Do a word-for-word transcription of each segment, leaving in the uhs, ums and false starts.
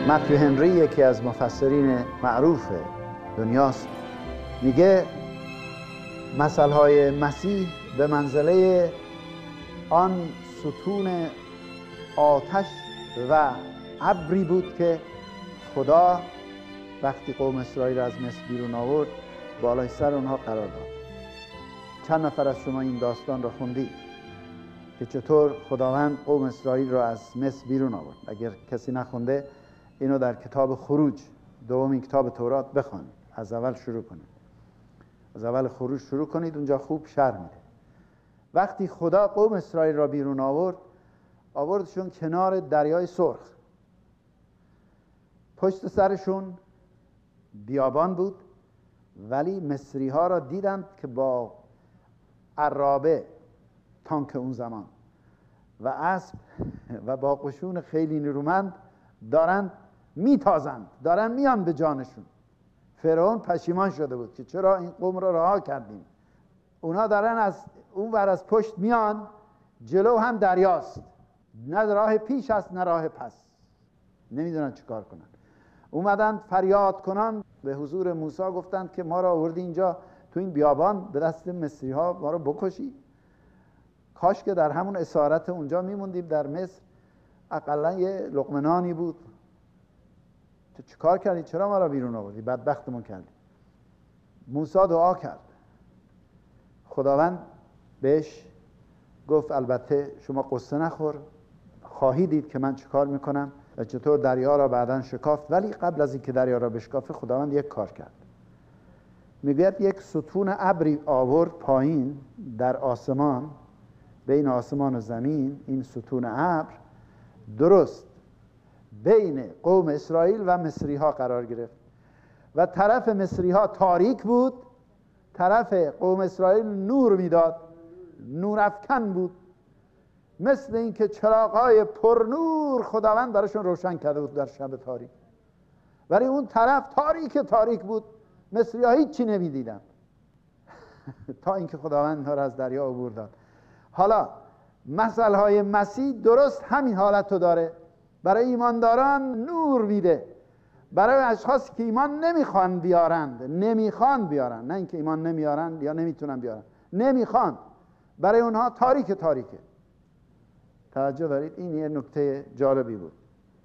متیو هنری یکی از مفسرین معروف دنیاست، میگه مثلهای مسیح به منزله آن ستون آتش و ابری بود که خدا وقتی قوم اسرائیل از مصر بیرون آورد بالای سر اونها قرار داد. چند نفر از شما این داستان را خوندید که چطور خداوند قوم اسرائیل را از مصر بیرون آورد؟ اگر کسی نخونده اینو در کتاب خروج، دومین کتاب تورات، بخونید. از اول شروع کنید، از اول خروج شروع کنید، اونجا خوب شرح میده. وقتی خدا قوم اسرائیل را بیرون آورد، آوردشون کنار دریای سرخ. پشت سرشون بیابان بود، ولی مصری ها را دیدند که با عرابه، تانک اون زمان، و اسب و با قشون خیلی نیرومند دارند میتازند، دارن میان به جانشون. فرعون پشیمان شده بود که چرا این قوم را رها کردیم. اونا دارن از اون ور از پشت میان، جلو هم دریاست، نه راه پیش است نه راه پس، نمیدونن چیکار کنن. اومدن فریاد کنن به حضور موسی، گفتند که ما را آوردی اینجا تو این بیابان به دست مصری ها ما را بکشی. کاش که در همون اسارت اونجا میموندیم در مصر، اقلا یه لقمه نانی بود. تو چیکار کردی؟ چرا ما را بیرون آوردی؟ بدبختمون کردی. موسی دعا کرد، خداوند بهش گفت البته شما قصه نخور، خواهی دید که من چیکار میکنم و چطور دریا را بعداً شکافت. ولی قبل از اینکه دریا را بشکافه خداوند یک کار کرد. میگوید یک ستون ابری آورد پایین در آسمان، بین آسمان و زمین. این ستون ابر درست بین قوم اسرائیل و مصری ها قرار گرفت و طرف مصری ها تاریک بود، طرف قوم اسرائیل نور میداد، نور افکن بود، مثل این که چراغ‌های پرنور خداوند براشون روشن کرده بود در شب تاریک. ولی اون طرف تاریک تاریک بود، مصری ها هیچی نمیدیدن تا اینکه خداوند اینها را از دریا عبور داد. حالا مثلهای مسیح درست همین حالت رو داره. برای ایمانداران نور میده، برای اشخاصی که ایمان نمیخوان بیارند، نمیخوان بیارند، نه اینکه ایمان نمیارند یا نمیتونن بیارند، نمیخوان، برای اونها تاریک تاریکه. توجه دارید؟ این یه نکته جالبی بود.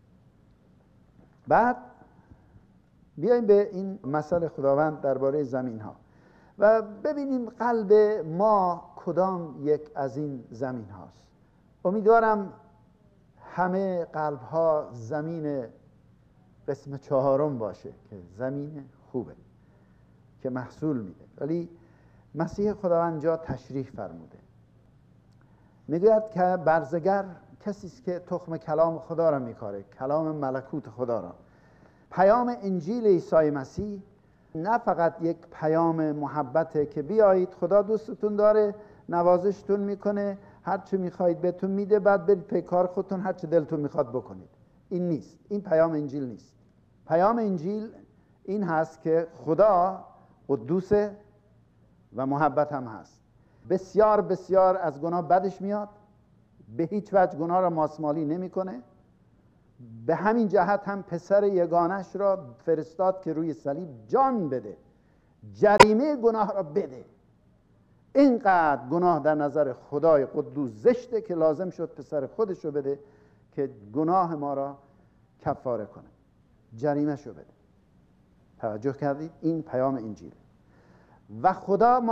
بعد بیایم به این مسئله خداوند درباره زمین ها و ببینیم قلب ما کدام یک از این زمین هاست. امیدوارم همه قلب ها زمین قسم چهارم باشه که زمین خوبه که محصول میده. ولی مسیح خداوند جا تشریح فرموده، میگوید که برزگر کسی است که تخم کلام خدا را میکاره، کلام ملکوت خدا را. پیام انجیل عیسی مسیح نه فقط یک پیام محبته که بیایید خدا دوستتون داره، نوازشتون میکنه، هر چه میخواید بهتون میده، بعد برید پی کار خودتون هر چه دلتون میخواد بکنید. این نیست، این پیام انجیل نیست. پیام انجیل این هست که خدا قدوسه و محبت هم هست. بسیار بسیار از گناه بدش میاد، به هیچ وجه گناه را ماسمالی نمیکنه. به همین جهت هم پسر یگانش را فرستاد که روی صلیب جان بده، جریمه گناه را بده. اینقدر گناه در نظر خدای قدوس زشته که لازم شد پسر خودش رو بده که گناه ما را کفاره کنه، جریمه شو بده. توجه کردید؟ این پیام انجیل. و خدا ما